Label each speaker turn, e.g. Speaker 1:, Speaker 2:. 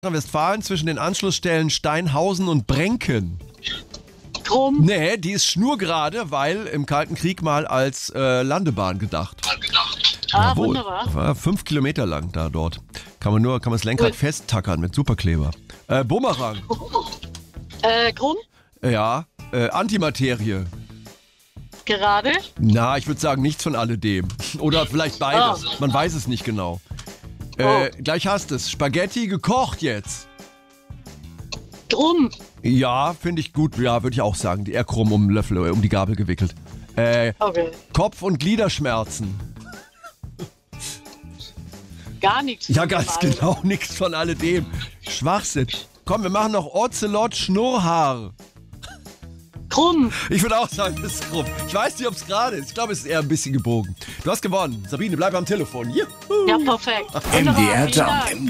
Speaker 1: Nordrhein-Westfalen zwischen den Anschlussstellen Steinhausen und Brenken.
Speaker 2: Krumm.
Speaker 1: Nee, die ist schnurgerade, weil im Kalten Krieg mal als Landebahn gedacht.
Speaker 2: Ah, wunderbar.
Speaker 1: War 5 Kilometer lang da dort. Kann man das Lenkrad festtackern mit Superkleber. Bumerang.
Speaker 2: Krumm.
Speaker 1: Ja, Antimaterie.
Speaker 2: Gerade.
Speaker 1: Na, ich würde sagen, nichts von alledem. Oder vielleicht beides.
Speaker 2: Oh.
Speaker 1: Man weiß es nicht genau. Gleich hast es. Spaghetti gekocht jetzt.
Speaker 2: Krumm.
Speaker 1: Ja, finde ich gut. Ja, würde ich auch sagen. Eher krumm um den Löffel, um die Gabel gewickelt.
Speaker 2: Okay.
Speaker 1: Kopf- und Gliederschmerzen.
Speaker 2: Gar nichts.
Speaker 1: Ja,
Speaker 2: von
Speaker 1: ganz
Speaker 2: dem
Speaker 1: genau. Nichts von alledem. Schwachsinn. Komm, wir machen noch Ocelot Schnurrhaar.
Speaker 2: allen. Krumm.
Speaker 1: Ich würde auch sagen, das ist krumm. Ich weiß nicht, ob es gerade ist. Ich glaube, es ist eher ein bisschen gebogen. Du hast gewonnen. Sabine, bleib am Telefon. Juhu.
Speaker 2: Ja, perfekt.
Speaker 3: MDR
Speaker 2: Wunderbar, vielen
Speaker 3: Jump.
Speaker 2: Dank.